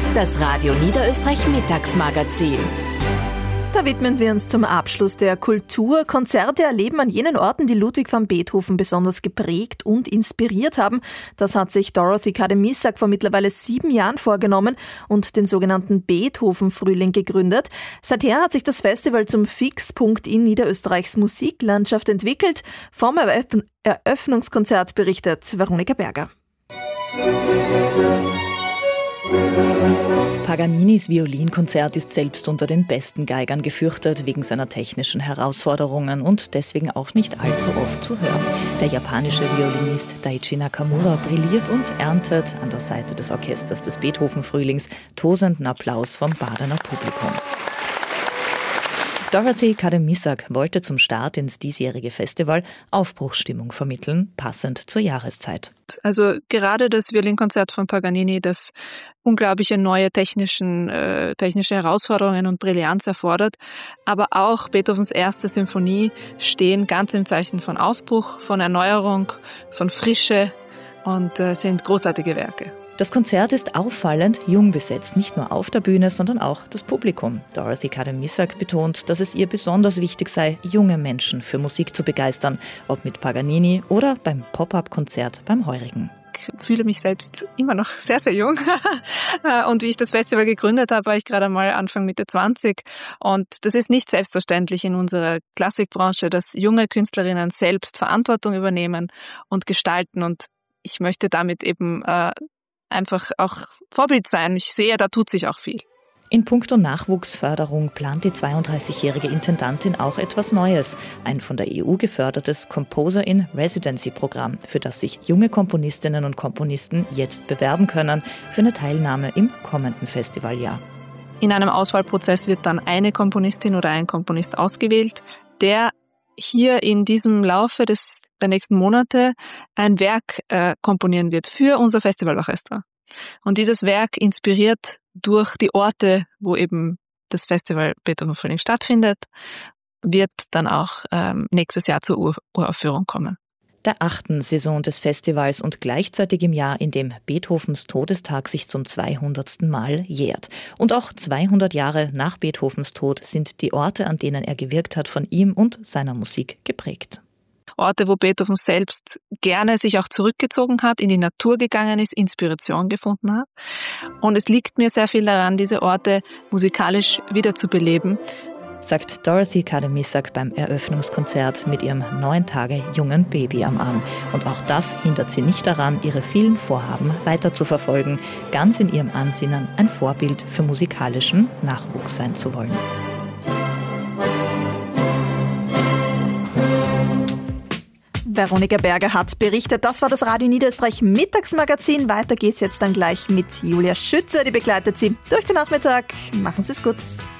Das Radio Niederösterreich Mittagsmagazin. Da widmen wir uns zum Abschluss der Kultur. Konzerte erleben an jenen Orten, die Ludwig van Beethoven besonders geprägt und inspiriert haben. Das hat sich Dorothy Kademisak vor mittlerweile 7 Jahren vorgenommen und den sogenannten Beethoven-Frühling gegründet. Seither hat sich das Festival zum Fixpunkt in Niederösterreichs Musiklandschaft entwickelt. Vom Eröffnungskonzert berichtet Veronika Berger. Paganinis Violinkonzert ist selbst unter den besten Geigern gefürchtet wegen seiner technischen Herausforderungen und deswegen auch nicht allzu oft zu hören. Der japanische Violinist Daichi Nakamura brilliert und erntet an der Seite des Orchesters des Beethoven-Frühlings tosenden Applaus vom Badener Publikum. Dorothy Kademisak wollte zum Start ins diesjährige Festival Aufbruchsstimmung vermitteln, passend zur Jahreszeit. Also gerade das Violinkonzert von Paganini, das unglaubliche neue technische Herausforderungen und Brillanz erfordert, aber auch Beethovens erste Symphonie stehen ganz im Zeichen von Aufbruch, von Erneuerung, von Frische und sind großartige Werke. Das Konzert ist auffallend jung besetzt, nicht nur auf der Bühne, sondern auch das Publikum. Dorothy Kademisak betont, dass es ihr besonders wichtig sei, junge Menschen für Musik zu begeistern, ob mit Paganini oder beim Pop-up-Konzert beim Heurigen. Ich fühle mich selbst immer noch sehr, sehr jung. Und wie ich das Festival gegründet habe, war ich gerade mal Anfang Mitte 20. Und das ist nicht selbstverständlich in unserer Klassikbranche, dass junge Künstlerinnen selbst Verantwortung übernehmen und gestalten. Und ich möchte damit eben einfach auch Vorbild sein. Ich sehe, da tut sich auch viel. In puncto Nachwuchsförderung plant die 32-jährige Intendantin auch etwas Neues. Ein von der EU gefördertes Composer in Residency-Programm, für das sich junge Komponistinnen und Komponisten jetzt bewerben können für eine Teilnahme im kommenden Festivaljahr. In einem Auswahlprozess wird dann eine Komponistin oder ein Komponist ausgewählt, der hier in diesem Laufe der nächsten Monate ein Werk komponieren wird für unser Festivalorchester. Und dieses Werk inspiriert durch die Orte, wo eben das Festival Beethoven Frühling stattfindet, wird dann auch nächstes Jahr zur Uraufführung kommen. Der 8. Saison des Festivals und gleichzeitig im Jahr, in dem Beethovens Todestag sich zum 200. Mal jährt. Und auch 200 Jahre nach Beethovens Tod sind die Orte, an denen er gewirkt hat, von ihm und seiner Musik geprägt. Orte, wo Beethoven selbst gerne sich auch zurückgezogen hat, in die Natur gegangen ist, Inspiration gefunden hat. Und es liegt mir sehr viel daran, diese Orte musikalisch wiederzubeleben. Sagt Dorothy Kademisak beim Eröffnungskonzert mit ihrem 9 Tage jungen Baby am Arm. Und auch das hindert sie nicht daran, ihre vielen Vorhaben weiter zu verfolgen, ganz in ihrem Ansinnen ein Vorbild für musikalischen Nachwuchs sein zu wollen. Veronika Berger hat berichtet. Das war das Radio Niederösterreich Mittagsmagazin. Weiter geht's jetzt dann gleich mit Julia Schütze. Die begleitet Sie durch den Nachmittag. Machen Sie es gut.